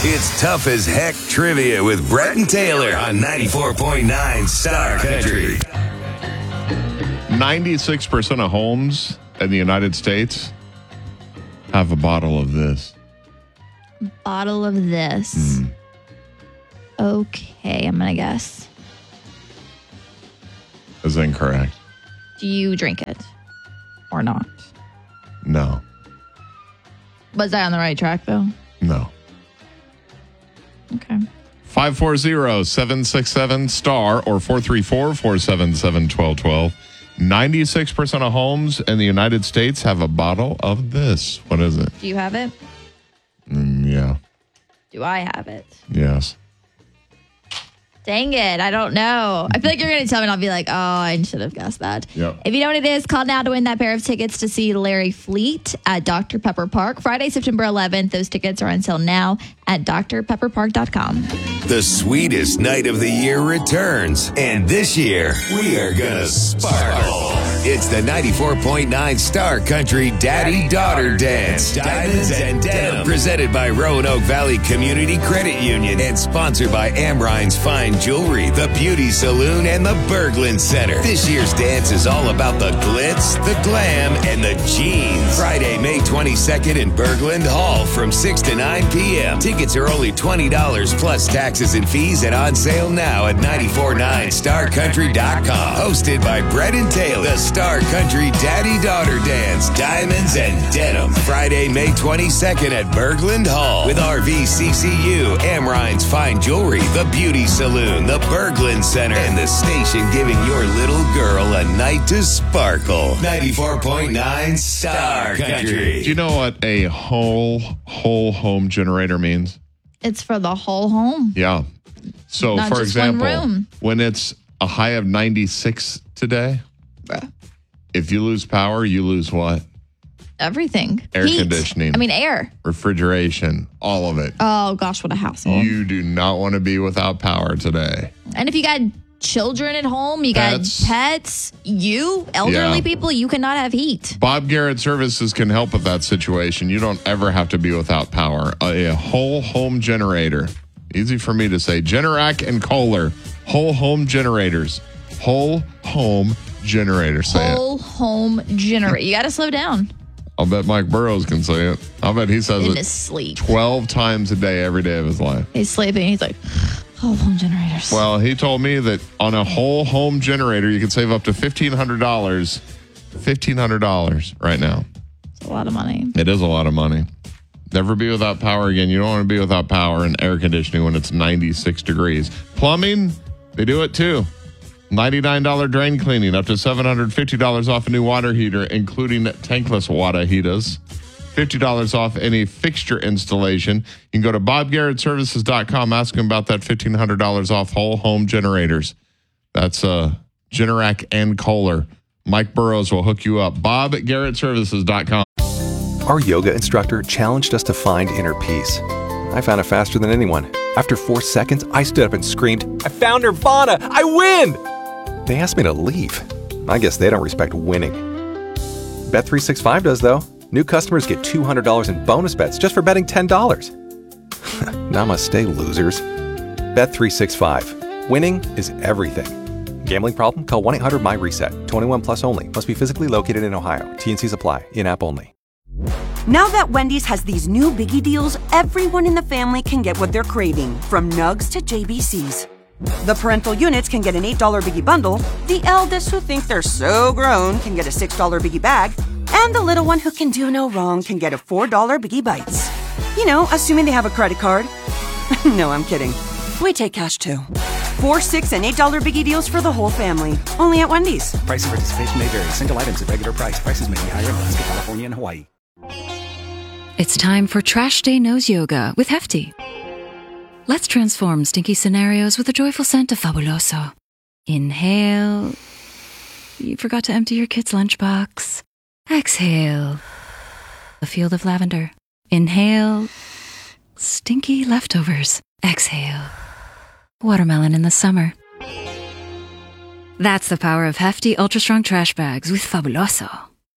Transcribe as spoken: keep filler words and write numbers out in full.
It's Tough as Heck Trivia with Brett and Taylor on ninety-four point nine Star Country. ninety-six percent of homes in the United States have a bottle of this. Bottle of this. Mm. Okay, I'm going to guess. Is incorrect. Do you drink it or not? No. Was I on the right track, though? No. Okay. five four zero, seven six seven, STAR or four three four, four seven seven, one two one two. ninety-six percent of homes in the United States have a bottle of this. What is it? Do you have it? Mm, yeah. Do I have it? Yes. Dang it. I don't know. I feel like you're going to tell me and I'll be like, oh, I should have guessed that. Yep. If you know what it is, call now to win that pair of tickets to see Larry Fleet at Doctor Pepper Park. Friday, September eleventh. Those tickets are until now at dr pepper park dot com. The sweetest night of the year returns, and this year we are gonna sparkle. It's the ninety-four point nine Star Country Daddy-Daughter Dance. Diamonds and Denim. Presented by Roanoke Valley Community Credit Union and sponsored by Amrine's Fine Jewelry, the Beauty Saloon, and the Berglund Center. This year's dance is all about the glitz, the glam, and the jeans. Friday, May twenty-second in Berglund Hall from six to nine p.m. Tickets are only twenty dollars plus taxes and fees and on sale now at nine four nine star country dot com. Hosted by Brett and Taylor. The Star Country Daddy-Daughter Dance. Diamonds and Denim. Friday, May twenty-second at Berglund Hall with R V C C U, Amrine's Fine Jewelry, the Beauty Saloon, the Berglund Center, and the station giving your little girl a night to sparkle. ninety-four point nine Star Country. Do you know what a whole, whole home generator means? It's for the whole home. Yeah. So, Not for just one example, room. when it's a high of ninety-six today, Bruh. if you lose power, you lose what? Everything. Air Heat. conditioning. I mean, air. Refrigeration, all of it. Oh, gosh, what a hassle. You do not want to be without power today. And if you got children at home, you Pets. got pets, you, elderly Yeah. people, you cannot have heat. Bob Garrett Services can help with that situation. You don't ever have to be without power. A, a whole home generator. Easy for me to say. Generac and Kohler. Whole home generators. Whole home generator. Say it. Whole home generator. You got to slow down I'll bet Mike Burrows can say it. I'll bet he says in it his sleep. twelve times a day, every day of his life. He's sleeping. He's like, whole home generators. Well, he told me that on a whole home generator, you can save up to fifteen hundred dollars. fifteen hundred dollars right now. It's a lot of money. It is a lot of money. Never be without power again. You don't want to be without power and air conditioning when it's ninety-six degrees. Plumbing, they do it too. ninety-nine dollars drain cleaning, up to seven hundred fifty dollars off a new water heater, including tankless water heaters. fifty dollars off any fixture installation. You can go to bob garrett services dot com. Ask them about that fifteen hundred dollars off whole home generators. That's uh, Generac and Kohler. Mike Burrows will hook you up. bob garrett services dot com. Our yoga instructor challenged us to find inner peace. I found it faster than anyone. After four seconds, I stood up and screamed, "I found Nirvana! I win!" They asked me to leave. I guess they don't respect winning. Bet three sixty-five does, though. New customers get two hundred dollars in bonus bets just for betting ten dollars. Namaste, losers. Bet three sixty-five. Winning is everything. Gambling problem? Call one eight hundred my reset. twenty-one plus only. Must be physically located in Ohio. T N Cs apply. In-app only. Now that Wendy's has these new biggie deals, everyone in the family can get what they're craving, from nugs to J B Cs. The parental units can get an eight dollar biggie bundle, the eldest who think they're so grown can get a six dollar biggie bag, and the little one who can do no wrong can get a four dollar biggie bites. You know, assuming they have a credit card. No, I'm kidding. We take cash too. Four, six, and eight dollar biggie deals for the whole family. Only at Wendy's. Price and participation may vary. Single items at regular price. Prices may be higher in Alaska, California, and Hawaii. It's time for Trash Day Nose Yoga with Hefty. Let's transform stinky scenarios with the joyful scent of Fabuloso. Inhale. You forgot to empty your kid's lunchbox. Exhale. A field of lavender. Inhale. Stinky leftovers. Exhale. Watermelon in the summer. That's the power of Hefty Ultra Strong Trash Bags with Fabuloso.